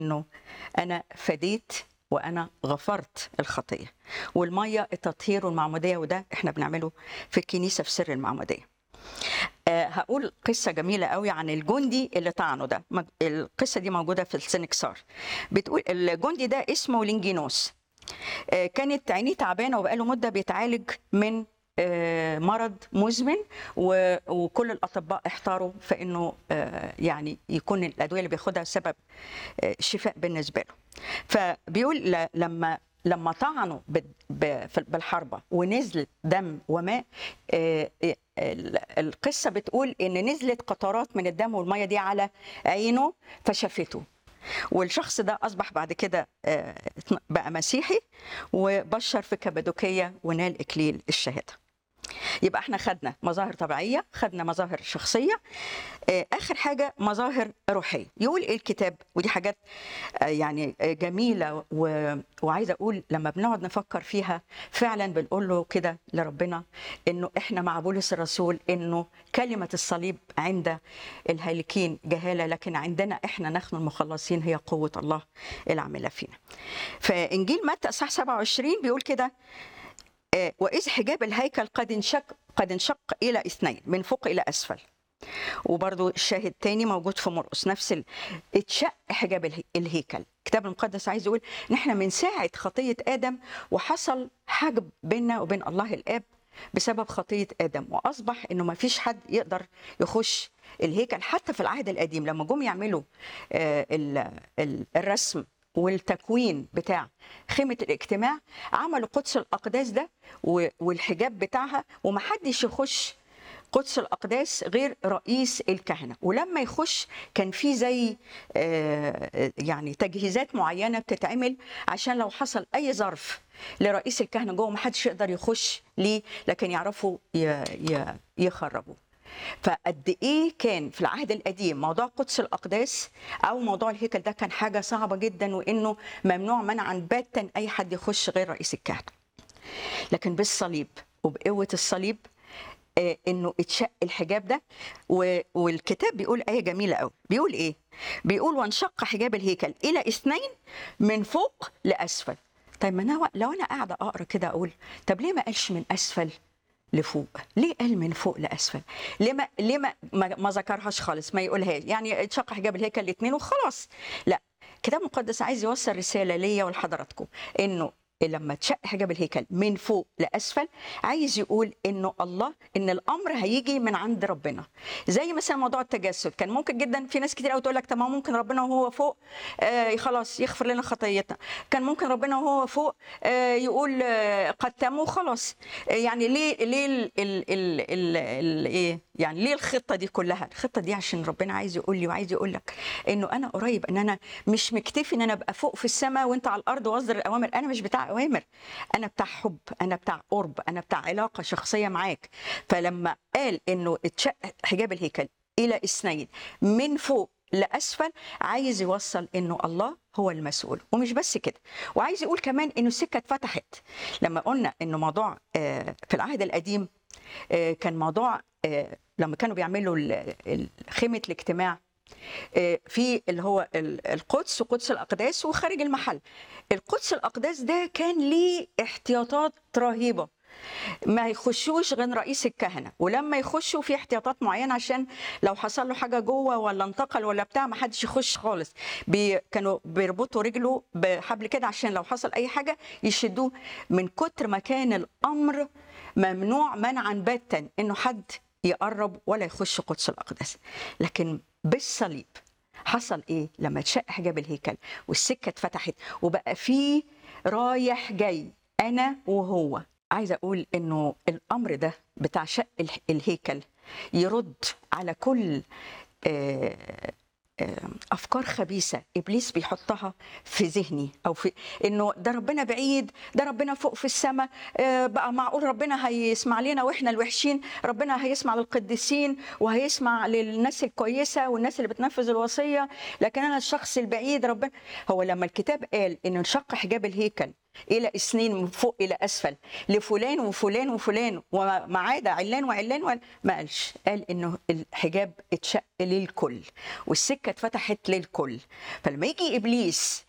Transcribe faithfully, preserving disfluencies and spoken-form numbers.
انه انا فديت وانا غفرت الخطيه، والميه التطهير والمعموديه، وده احنا بنعمله في الكنيسه في سر المعموديه. أه هقول قصه جميله قوي عن الجندي اللي طعنه ده. القصه دي موجوده في السنكسار. بتقول الجندي ده اسمه لينجينوس. أه كانت عينيه تعبانه وبقاله مده بيتعالج من أه مرض مزمن، وكل الاطباء احتاروا في انه أه يعني يكون الادويه اللي بياخدها سبب أه شفاء بالنسبه له. فبيقول لما لما طعنوا بالحربه ونزل دم وماء، القصه بتقول ان نزلت قطرات من الدم والميه دي على عينه فشفته، والشخص ده اصبح بعد كده بقى مسيحي وبشر في كبادوكيه ونال اكليل الشهاده. يبقى احنا خدنا مظاهر طبيعيه، خدنا مظاهر شخصيه، اخر حاجه مظاهر روحيه. يقول ايه الكتاب؟ ودي حاجات يعني جميله و... وعايزه اقول لما بنقعد نفكر فيها فعلا بنقول له كده لربنا انه احنا مع بولس الرسول انه كلمه الصليب عند الهالكين جهاله، لكن عندنا احنا نحن المخلصين هي قوه الله العامله فينا. فانجيل متى اصحاح سبعة وعشرين بيقول كده: وإذ حجاب الهيكل قد انشق قد انشق إلى اثنين من فوق إلى أسفل. وبرضو الشاهد تاني موجود في مرقس، نفس ال... اتشق حجاب الهيكل. الكتاب المقدس عايز يقول ان احنا من ساعة خطية آدم وحصل حجب بيننا وبين الله الآب بسبب خطية آدم، وأصبح انه ما فيش حد يقدر يخش الهيكل. حتى في العهد القديم لما جم يعملوا الرسم والتكوين بتاع خيمة الاجتماع، عملوا قدس الأقداس ده والحجاب بتاعها، ومحدش يخش قدس الأقداس غير رئيس الكهنة. ولما يخش كان في زي يعني تجهيزات معينة بتتعمل عشان لو حصل أي ظرف لرئيس الكهنة جوه محدش يقدر يخش ليه، لكن يعرفوا يخربوا. فقد ايه كان في العهد القديم موضوع قدس الاقداس او موضوع الهيكل ده كان حاجه صعبه جدا، وانه ممنوع منعا باتا اي حد يخش غير رئيس الكهنه. لكن بالصليب وبقوه الصليب آه انه اتشق الحجاب ده. والكتاب بيقول ايه جميله قوي، بيقول ايه؟ بيقول: وانشق حجاب الهيكل الى اثنين من فوق لاسفل. طيب ما انا لو انا قاعده اقرا كده اقول طب ليه ما قالش من اسفل لفوق؟ ليه قال من فوق لاسفل؟ ليه ما ليه ما, ما ذكرهاش خالص، ما يقولهاش يعني اتشق حجاب الهيكل الاثنين وخلاص؟ لا، الكتاب المقدس عايز يوصل رساله ليا ولحضراتكم انه لما تشق حجاب الهيكل من فوق لاسفل عايز يقول انه الله ان الامر هيجي من عند ربنا. زي مثلا موضوع التجسد، كان ممكن جدا في ناس كتير قوي تقول لك طب ما ممكن ربنا وهو فوق آه خلاص يغفر لنا خطيتنا، كان ممكن ربنا وهو فوق آه يقول آه قد تموا خلاص. آه يعني ليه ليه ال ال ال ال ال ايه يعني ليه الخطه دي كلها؟ الخطه دي عشان ربنا عايز يقول لي وعايز يقول لك انه انا قريب، ان انا مش مكتفي ان انا ابقى فوق في السماء وانت على الارض واصدر الاوامر. انا مش بتاع اوامر، انا بتاع حب، انا بتاع قرب، انا بتاع علاقه شخصيه معاك. فلما قال انه اتشق حجاب الهيكل الى اثنين من فوق لاسفل عايز يوصل انه الله هو المسؤول. ومش بس كده، وعايز يقول كمان انه السكه اتفتحت. لما قلنا انه موضوع في العهد القديم كان موضوع لما كانوا بيعملوا خيمه الاجتماع في اللي هو القدس وقدس الأقداس وخارج المحل. القدس الأقداس ده كان ليه احتياطات رهيبة، ما يخشوش غير رئيس الكهنة، ولما يخشوا في احتياطات معينة عشان لو حصل له حاجة جوه ولا انتقل ولا بتاع ما حدش يخش خالص. بي كانوا بيربطوا رجله بحبل كده عشان لو حصل أي حاجة يشدوه، من كتر ما كان الأمر ممنوع منعا باتا إنه حد يقرب ولا يخش قدس الأقداس. لكن بالصليب حصل ايه؟ لما اتشق حجاب الهيكل والسكه اتفتحت وبقى فيه رايح جاي انا وهو. عايزه اقول انه الامر ده بتاع شق الهيكل يرد على كل آه افكار خبيثه ابليس بيحطها في ذهني، او في انه ده ربنا بعيد، ده ربنا فوق في السماء، بقى معقول ربنا هيسمع لنا واحنا الوحشين؟ ربنا هيسمع للقديسين وهيسمع للناس الكويسه والناس اللي بتنفذ الوصيه، لكن انا الشخص البعيد ربنا. هو لما الكتاب قال ان انشق حجاب الهيكل الى اثنين من فوق الى اسفل لفلان وفلان وفلان وما عدا علان وعلان وعلان. ما قالش، قال انه الحجاب اتشق للكل والسكه اتفتحت للكل. فلما يجي ابليس